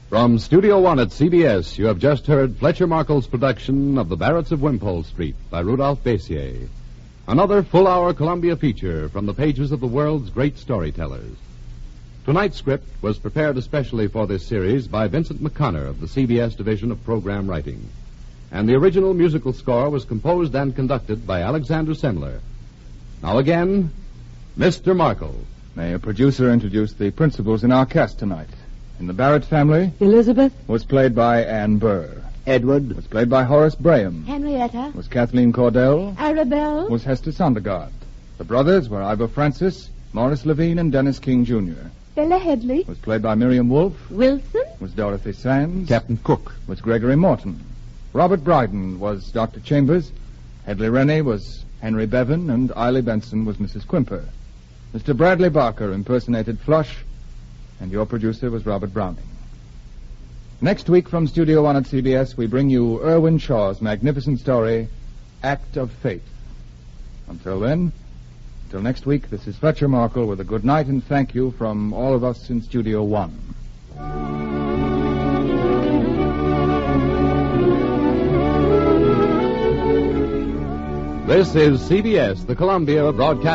From Studio One at CBS, you have just heard Fletcher Markle's production of The Barretts of Wimpole Street by Rudolph Bessier. Another full-hour Columbia feature from the pages of the world's great storytellers. Tonight's script was prepared especially for this series by Vincent McConnor of the CBS Division of Program Writing. And the original musical score was composed and conducted by Alexander Semler. Now again, Mr. Markle. May a producer introduce the principals in our cast tonight? In the Barrett family, Elizabeth was played by Ann Burr. Edward Was played by Horace Braham. Henrietta, Was Kathleen Cordell. Arabelle, Was Hester Sondergaard. The brothers were Ivor Francis, Morris Levine, and Dennis King Jr. Bella Headley, Was played by Miriam Wolfe. Wilson, Was Dorothy Sands. Captain Cook. Was Gregory Morton. Robert Bryden was Dr. Chambers. Hedley Rennie was Henry Bevan, and Eiley Benson was Mrs. Quimper. Mr. Bradley Barker impersonated Flush, and your producer was Robert Browning. Next week from Studio One at CBS, we bring you Irwin Shaw's magnificent story, Act of Fate. Until next week, this is Fletcher Markle with a good night and thank you from all of us in Studio One. This is CBS, the Columbia Broadcasting